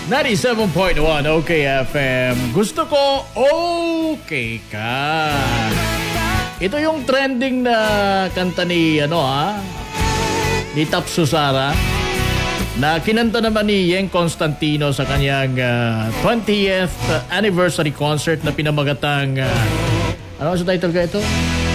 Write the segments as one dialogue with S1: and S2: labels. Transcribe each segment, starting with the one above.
S1: 97.1 OK FM. Gusto ko okay ka. Ito yung trending na kanta ni ni Tapso Sara na kinanta naman ni Yeng Constantino sa kanyang 20th anniversary concert na pinamagatang ano sa title ka ito?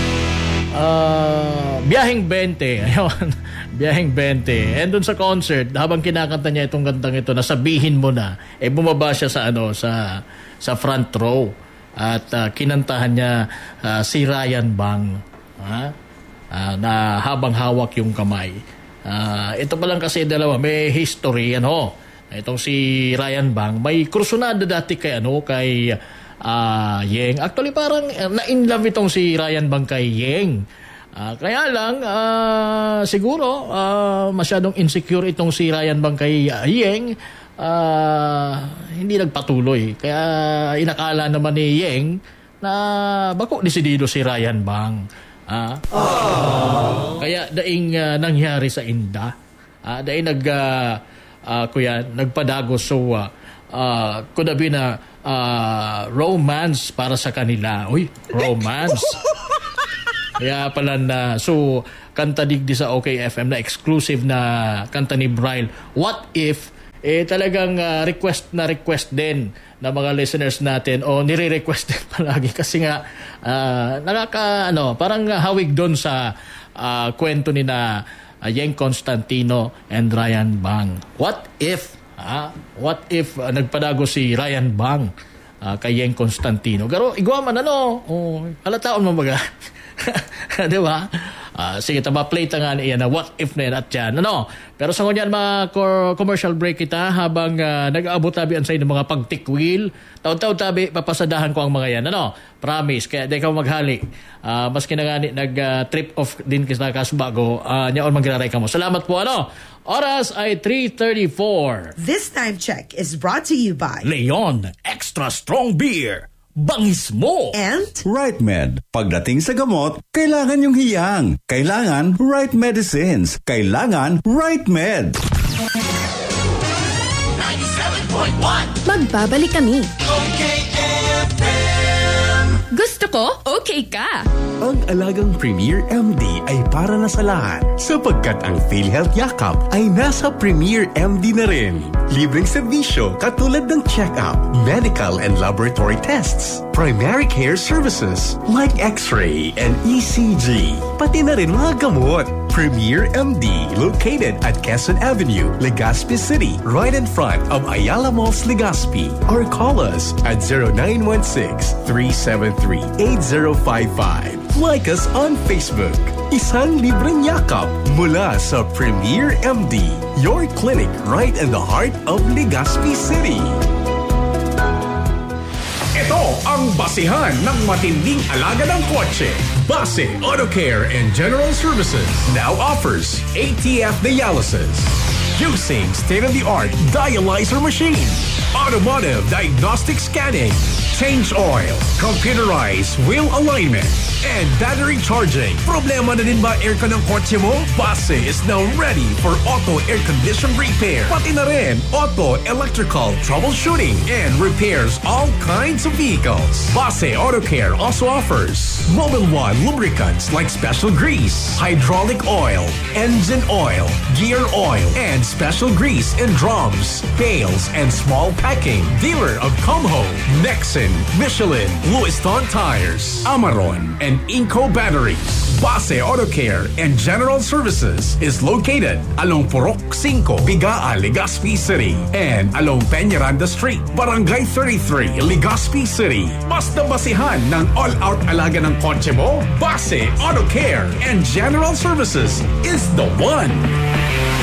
S1: Biyaheng 20. Ayun. Biyaheng 20. And dun sa concert, habang kinakanta niya itong kantang ito, nasabihin mo na, bumaba siya sa front row. At kinantahan niya si Ryan Bang. Na habang hawak yung kamay. Ito pa lang kasi dalawa, may history, Itong si Ryan Bang, may kursunada dati kay Yeng. Actually, parang na-in-love itong si Ryan Bang kay Yeng. Kaya lang, siguro, masyadong insecure itong si Ryan Bang kay Yeng. Hindi nagpatuloy. Kaya inakala naman ni Yeng na bako desidido si Ryan Bang. Kaya daing nangyari sa inda. Daing nagpadagos. So, could have been a romance para sa kanila. Uy, romance. Kaya pala kanta digdi sa OKFM na exclusive na kanta ni Bryle. What if talagang request din na mga listeners natin o nire-request din palagi kasi nga parang hawig doon sa kwento ni na Yeng Constantino and Ryan Bang. What if nagpadago si Ryan Bang kay Yeng Constantino? Pero igwaman halataon mo baga. Di ba? Sige, play ta nga iyan na what if na yan at yan. Pero sa ngunyan, commercial break kita habang nag-aabot tabi ang sa ng mga pagtikwil. Taon-taon tabi, papasadahan ko ang mga yan. Promise. Kaya di ka maghali. Maski na nga nag-trip off din kasi nakasbago, niyaon magraray ka mo. Salamat po. Oras ay 3:34.
S2: This time check is brought to you by
S1: Leon Extra Strong Beer. Bangis mo!
S2: And
S3: Right Med. Pagdating sa gamot, kailangan yung hiyang. Kailangan right medicines. Kailangan Right Med.
S4: 97.1 Magbabalik kami.
S5: Okay FM.
S4: Gusto ko, okay ka.
S6: Ang alagang Premier MD ay para na sa lahat sapagkat ang PhilHealth Yakap ay nasa Premier MD na rin. Libreng serbisyo katulad ng check-up, medical and laboratory tests, primary care services like X-ray and ECG, pati na rin mga gamot. Premier MD located at Quezon Avenue, Legazpi City, right in front of Ayala Malls, Legazpi. Or call us at 0916-373-8055. Like us on Facebook. Isang libreng yakap mula sa Premier MD, your clinic right in the heart of Legazpi City.
S7: Ito ang basihan ng matinding alaga ng kotse. Base Auto Care and General Services now offers ATF dialysis using state-of-the-art dialyzer machine, automotive diagnostic scanning, change oil, computerized wheel alignment, and battery charging. Problema na din ba aircon ng kotse mo? Base is now ready for auto air condition repair. Pati na rin auto electrical troubleshooting and repairs all kinds of vehicles. Base Auto Care also offers Mobil 1 lubricants like special grease, hydraulic oil, engine oil, gear oil, and special grease in drums, pails, and small packing. Dealer of Comho, Nexen, Michelin, Lewiston Tires, Amaron, and Inco Batteries. Base Auto Care and General Services is located along Purok 5, Bigaa, Legazpi City, and along Peñaranda Street, Barangay 33, Legazpi City. Basta basihan ng all-out alaga ng kotse mo, Base Auto Care and General Services is the one.